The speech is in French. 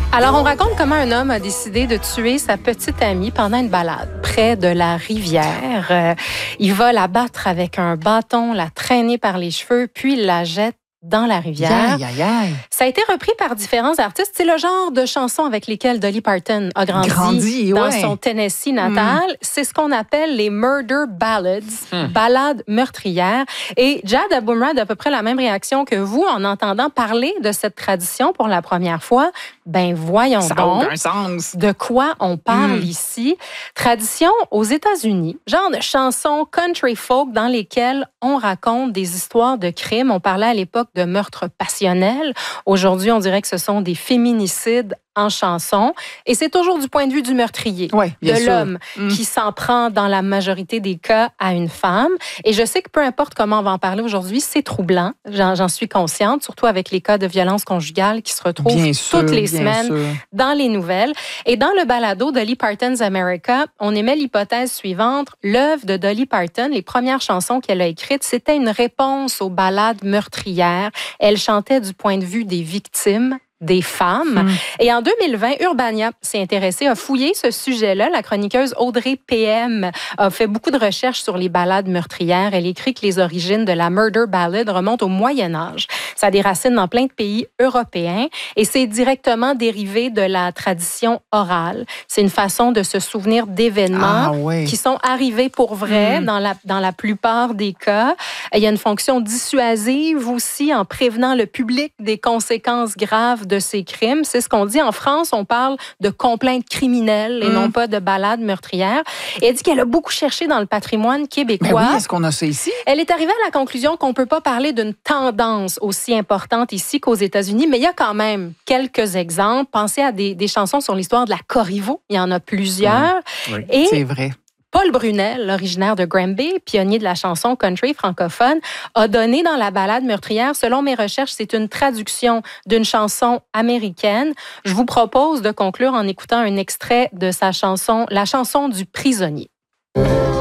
Alors, on raconte comment un homme a décidé de tuer sa petite amie pendant une balade près de la rivière. Il va la battre avec un bâton, la traîner par les cheveux, puis la jette dans la rivière. Aïe, aïe, aïe. Ça a été repris par différents artistes. C'est le genre de chansons avec lesquelles Dolly Parton a grandi dans son Tennessee natal. C'est ce qu'on appelle les murder ballads, ballades meurtrières. Et Jad Abumrad a à peu près la même réaction que vous en entendant parler de cette tradition pour la première fois. Ben voyons ça donc n'a aucun sens. De quoi on parle ici. Tradition aux États-Unis, genre de chansons country folk dans lesquelles on raconte des histoires de crimes. On parlait à l'époque de meurtres passionnels. Aujourd'hui, on dirait que ce sont des féminicides en chanson. Et c'est toujours du point de vue du meurtrier, de l'homme qui s'en prend dans la majorité des cas à une femme. Et je sais que peu importe comment on va en parler aujourd'hui, c'est troublant. J'en suis consciente, surtout avec les cas de violence conjugale qui se retrouvent toutes les semaines dans les nouvelles. Et dans le balado Dolly Parton's America, on émet l'hypothèse suivante. L'œuvre de Dolly Parton, les premières chansons qu'elle a écrites, c'était une réponse aux ballades meurtrières. Elle chantait du point de vue des victimes, des femmes. Et en 2020, Urbania s'est intéressée, a fouillé ce sujet-là. La chroniqueuse Audrey PM a fait beaucoup de recherches sur les ballades meurtrières. Elle écrit que les origines de la murder ballad remontent au Moyen Âge. Ça a des racines dans plein de pays européens et c'est directement dérivé de la tradition orale. C'est une façon de se souvenir d'événements qui sont arrivés pour vrai dans la plupart des cas. Il y a une fonction dissuasive aussi en prévenant le public des conséquences graves de ces crimes. C'est ce qu'on dit. En France, on parle de complaintes criminelles et non pas de ballades meurtrières. Et elle dit qu'elle a beaucoup cherché dans le patrimoine québécois. Mais oui, est-ce qu'on a ça ici? Elle est arrivée à la conclusion qu'on ne peut pas parler d'une tendance aussi importante ici qu'aux États-Unis, mais il y a quand même quelques exemples. Pensez à des chansons sur l'histoire de la Corriveau. Il y en a plusieurs. Oui, et c'est vrai. Paul Brunel, originaire de Granby, pionnier de la chanson country francophone, a donné dans la ballade meurtrière, selon mes recherches, c'est une traduction d'une chanson américaine. Je vous propose de conclure en écoutant un extrait de sa chanson, la chanson du prisonnier.